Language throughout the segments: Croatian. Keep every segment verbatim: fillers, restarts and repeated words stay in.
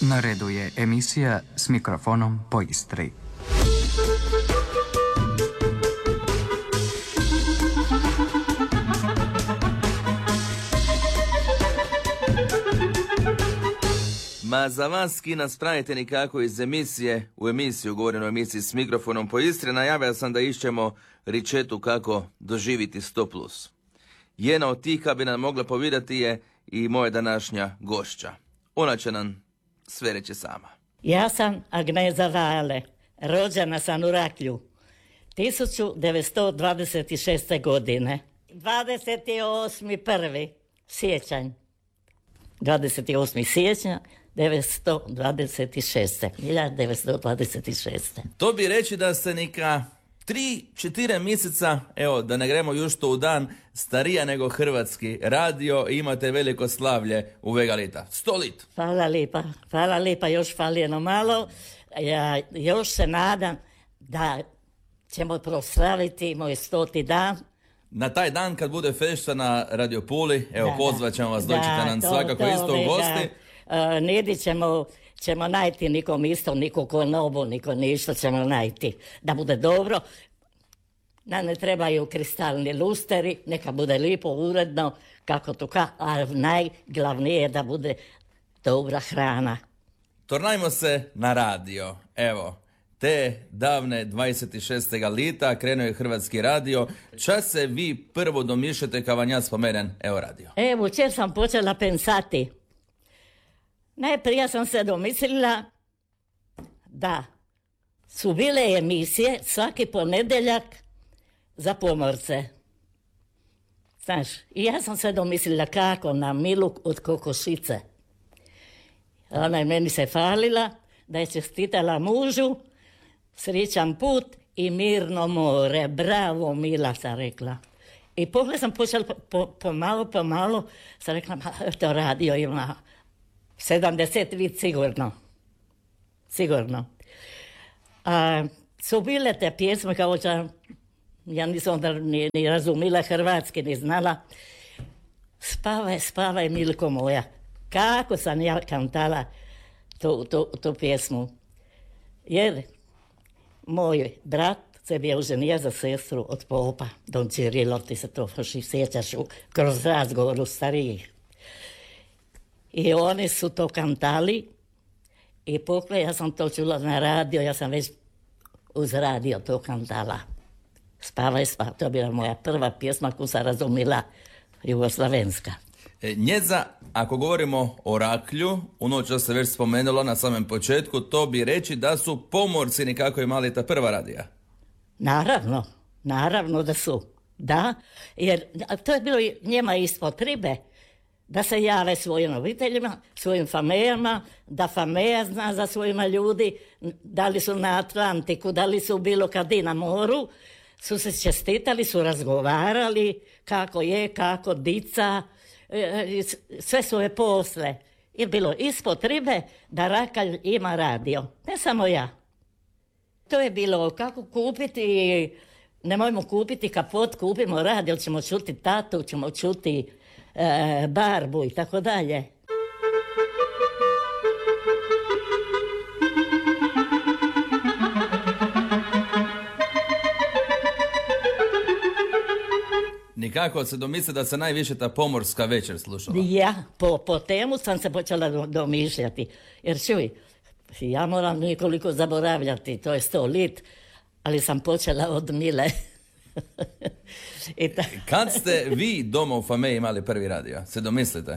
Na redu je emisija S mikrofonom po Istri. Ma za vas ki nas pratite nikako iz emisije u emisiju, govorim o emisiji S mikrofonom po Istri, najavio sam da išćemo ričetu kako doživiti sto plus. Jedna od tih kad bi nam mogla povedati je i moja današnja gošća. Ona će nam sve reći sama. Ja sam Agneza Vale, rođena sam u Raklju, tisuću devetsto dvadeset šeste. godine. dvadeset osmi prvi siječanj. dvadeset osmi siječnja devetsto dvadeset šeste. hiljadu devetsto dvadeset šeste. To bi reći da ste neka tri, četiri mjeseca, evo da ne gremo još to u dan, starija nego Hrvatski radio i imate veliko slavlje u Vega leta. Sto lit. Hvala lipa, hvala lipa, još fali jedno malo. Ja još se nadam da ćemo proslaviti moj stoti dan. Na taj dan kad bude fešta na Radio Puli, evo Da, pozvat ćemo vas, da, doćete nam to- svakako to isto u mi, gosti. da. Uh, nidi ćemo, ćemo najti nikom isto, niko ko novo, niko ništa ćemo najti. Da bude dobro. Da ne trebaju kristalni lusteri, neka bude lipo, uredno, kako to ka, a najglavnije je da bude dobra hrana. Tornajmo se na radio. Evo, te davne dvadeset šestog lita krenuo je Hrvatski radio. Čas se vi prvo domišljate kad vam ja spomenem, evo radio. Evo, če sam počela pensati. Najprije sam se domislila da su bile emisije svaki ponedjeljak za pomorce. Znaš, i ja sam se domislila kako na Milu od kokošice. Ona je meni se falila da je čestitala mužu, srećan put i mirno more. Bravo, Mila, sam rekla. I pogled sam počela po, pomalo, pomalo, sam rekla, ma, to radio ima sedamdeset vid sigurno. Sigurno. A, su bile te pjesme kao da ja nisam onda ni, ni razumila hrvatski, ni znala. Spavaj, spavaj, Milko moja. Kako sam ja kantala tu, tu, tu pjesmu. Jer moj brat se bio oženio za sestru od popa, Don Cirilo, ti se to faši sjećaš u, kroz razgovoru starijih. I oni su to kantali i pokle, ja sam to čula na radio, ja sam već uz radio to kantala. Spavaj, spavaj, to je bila moja prva pjesma koju sam razumila, jugoslavenska. E, Njeza, ako govorimo o Raklju, ono što se već spomenulo na samom početku, to bi reći da su pomorci nekako imali ta prva radija. Naravno, naravno da su, da, jer to je bilo njema ispod tribe, da se jave svojim obiteljima, svojim famejama, da fameja zna za svojima ljudi, da li su na Atlantiku, da li su bilo kad i na moru, su se čestitali, su razgovarali kako je, kako dica, sve svoje posle. Je bilo ispod ribe da Rakalj ima radio, ne samo ja. To je bilo kako kupiti, nemojmo kupiti kapot, kupimo radio, ćemo čuti tatu, ćemo čuti e, barbu i tako dalje. Nikako se domisli da se najviše ta pomorska večer slušala. Ja, po, po temu sam se počela do- domišljati. Jer čuj, ja moram nekoliko zaboravljati, to je sto lit, ali sam počela od Mile. I ta, Kad ste vi doma u Fameji imali prvi radio? Se domislite?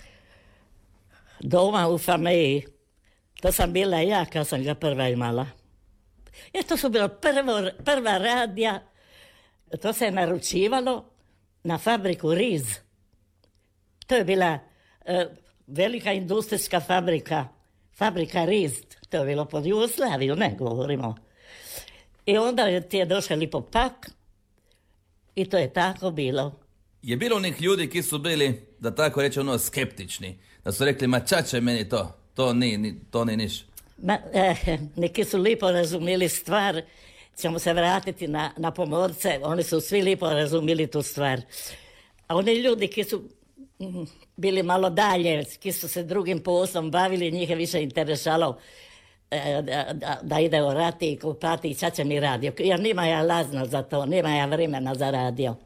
doma u Fameji, to sam bila ja kad sam ga prva imala. Jer to su bilo prvo, prva radija, to se je naručivalo na fabriku Riz. To je bila e, velika industrijska fabrika, fabrika Riz, to je bilo pod Jugoslaviju, ne govorimo. I onda ti je došao lipo pak i to je tako bilo. Je bilo onih ljudi ki su bili, da tako reći, ono skeptični, da su rekli, ma čače meni to, to ni, ni, to ni niš. Ma, eh, neki su lipo razumili stvar, ćemo se vratiti na, na pomorce, oni su svi lipo razumili tu stvar. A oni ljudi ki su bili malo dalje, ki su se drugim poslom bavili, njih je više interesalo e, da, da, da ide u rati i kupati i čak će mi radio. Jer nima ja lazno za to, nima ja vremena za radio.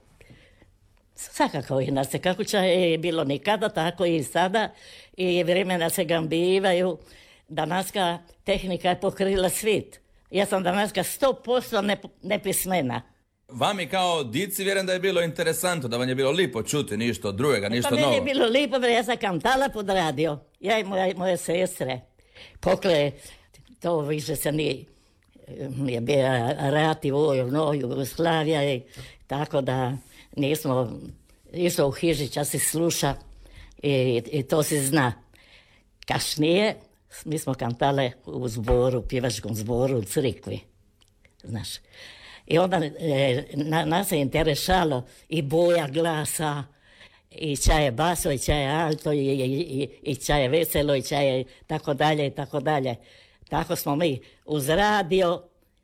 Svakako i nas se kako će je bilo nikada, tako i sada. I vremena se gambivaju. Danaska tehnika je pokrila svijet. Ja sam danaska sto posto nepismena. Vami kao dici vjerujem da je bilo interesantno, da vam je bilo lipo čuti ništa drugega, ništa novo. Pa meni je bilo lipo, jer ja sam kantala pod radio. Ja i moja, moje sestre. Pokle, to više se nije, nije bio rat i vojno, Jugoslavija i tako da nismo išli u hižića se sluša i, i to se zna. Kasnije mi smo kantale u zboru, pjevačkom zboru u crikvi, znaš. I onda e, na, nas je interesalo i boja glasa, i čaje baso, i čaje alto, i, i, i, i čaje veselo, i čaje tako dalje, i tako dalje. Tako smo mi uz radio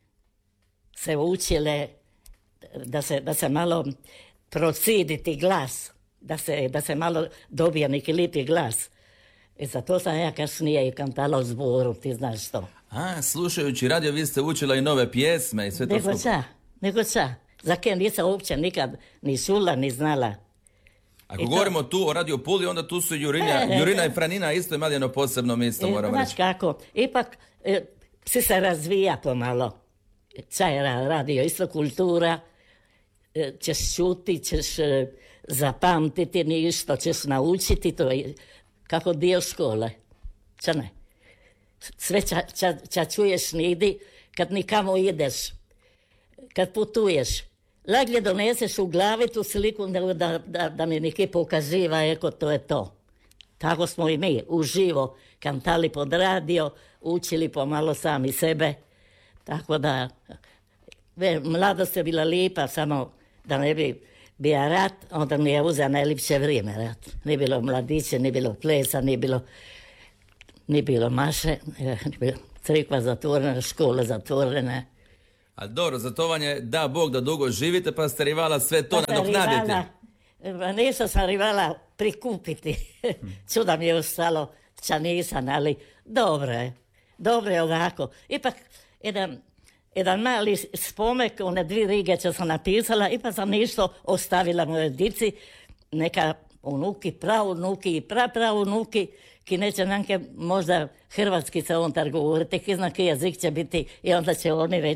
se učile da se, da se malo prociditi glas, da se, da se malo dobije neki lipi glas. I zato sam ja kasnije i kantala u zboru, ti znaš što. A, slušajući radio vi ste učila i nove pjesme i sve to nego skupo. ča, nego ča. Za kem nisam uopće nikad ni čula, ni znala. Ako I to- govorimo tu o Radio Puli, onda tu su Jurina, E, e, Jurina i Franina isto imali jedno posebno mjesto, E, moram znaš reći. kako, ipak e, si se razvija pomalo. Čaj ra- radio, isto kultura, e, ćeš čuti, ćeš e, zapamtiti ništo, ćeš naučiti, to je kako dio škole. Ča ne? Sve ča, ča, ča čuješ nigdi kad nikamo ideš, kad putuješ. Laglje doneseš u glavi tu sliku nego da, da, da mi neki pokaziva, eko to je to. Tako smo i mi uživo kantali pod radio, učili pomalo sami sebe. Tako da, ve, mladost je bila lipa, samo da ne bi bio rat, onda mi je uzeo najlipše vrijeme rat. Nije bilo mladiće, nije bilo plesa, nije bilo, nije bilo maše, nije bilo crkva zatvorena, škola zatvorena. A dobro, za to vam je da Bog da dugo živite, pa ste rivala sve to Pa nadoknaditi. rivala, nisam sam rivala prikupiti. Čuda mi je ostalo, ča nisam, ali dobro je. Dobro je ovako. Ipak, jedan, jedan mali spomek, one dvije rige što sam napisala, ipak sam nešto ostavila moje dici, neka unuki, pravunuki i prapravunuki, ki neće nanke možda hrvatski se on govoriti, ki zna ki jezik će biti i onda će oni reći